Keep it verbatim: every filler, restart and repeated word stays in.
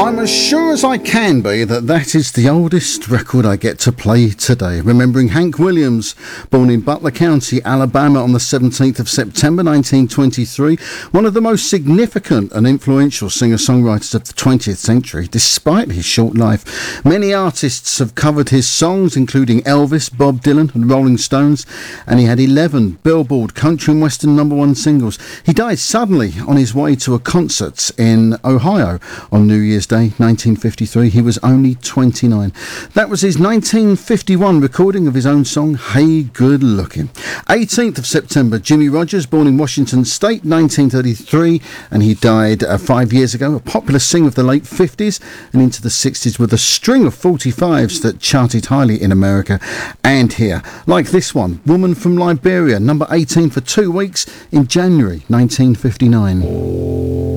I'm as sure as I can be that that is the oldest record I get to play today. Remembering Hank Williams, born in Butler County, Alabama on the seventeenth of September nineteen twenty-three, one of the most significant and influential singer-songwriters of the twentieth century, despite his short life. Many artists have covered his songs, including Elvis, Bob Dylan and Rolling Stones, and he had eleven Billboard country and western number one singles. He died suddenly on his way to a concert in Ohio on New Year's Day nineteen fifty-three. He was only twenty-nine. That was his nineteen fifty-one recording of his own song Hey Good Looking. eighteenth of September, Jimmie Rodgers, born in Washington State nineteen thirty-three, and he died uh, five years ago. A popular singer of the late fifties and into the sixties with a string of forty-fives that charted highly in America and here, like this one, Woman from Liberia, number eighteen for two weeks in January nineteen fifty-nine.